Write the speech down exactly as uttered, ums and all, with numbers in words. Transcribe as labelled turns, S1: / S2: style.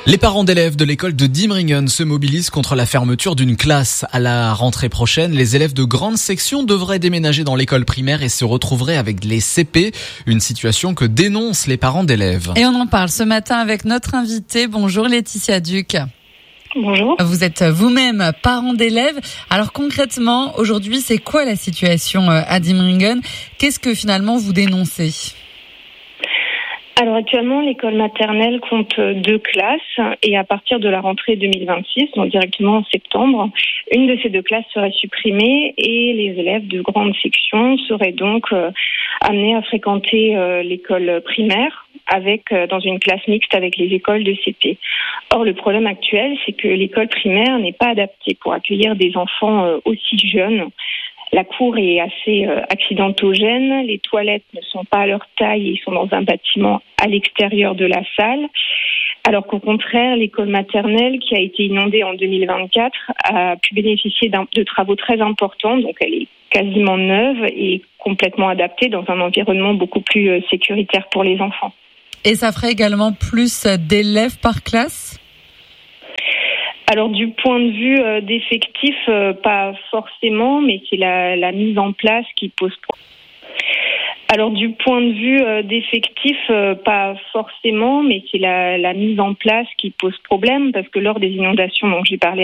S1: Les parents d'élèves de l'école de Diemringen se mobilisent contre la fermeture d'une classe. À la rentrée prochaine, les élèves de grande section devraient déménager dans l'école primaire et se retrouveraient avec les C P, une situation que dénoncent les parents d'élèves.
S2: Et on en parle ce matin avec notre invitée. Bonjour Laetitia Duc.
S3: Bonjour.
S2: Vous êtes vous-même parent d'élèves. Alors concrètement, aujourd'hui, c'est quoi la situation à Diemringen ? Qu'est-ce que finalement vous dénoncez ?
S3: Alors actuellement, l'école maternelle compte deux classes et à partir de la rentrée deux mille vingt-six, donc directement en septembre, une de ces deux classes serait supprimée et les élèves de grande section seraient donc euh, amenés à fréquenter euh, l'école primaire avec euh, dans une classe mixte avec les écoles de C P. Or, le problème actuel, c'est que l'école primaire n'est pas adaptée pour accueillir des enfants euh, aussi jeunes. La cour est assez euh, accidentogène, les toilettes ne sont pas à leur taille et ils sont dans un bâtiment à l'extérieur de la salle. Alors qu'au contraire, l'école maternelle, qui a été inondée en deux mille vingt-quatre, a pu bénéficier d'un, de travaux très importants. Donc elle est quasiment neuve et complètement adaptée dans un environnement beaucoup plus euh, sécuritaire pour les enfants.
S2: Et ça ferait également plus d'élèves par classe ?
S3: Alors du point de vue euh, d'effectifs, euh, pas forcément, mais c'est la, la mise en place qui pose problème. Alors du point de vue euh, d'effectifs, euh, pas forcément, mais c'est la, la mise en place qui pose problème parce que lors des inondations dont j'ai parlé